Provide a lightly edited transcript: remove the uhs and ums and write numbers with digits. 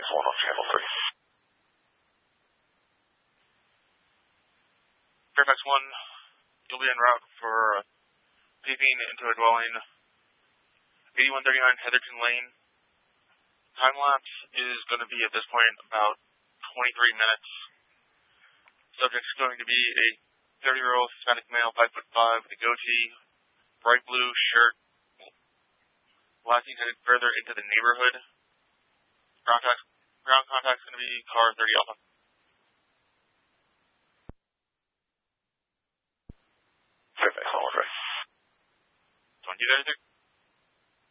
1 on channel 3. Fairfax 1, you'll be en route for peeping into a dwelling, 8139 Heatherton Lane. Time-lapse is going to be, at this point, about 23 minutes. Subject's going to be a 30-year-old Hispanic male, 5'5", with a goatee, bright blue shirt, blasting headed further into the neighborhood. Ground contact's going to be car 30 Alpha. Fairfax, all right. Do you want to do anything?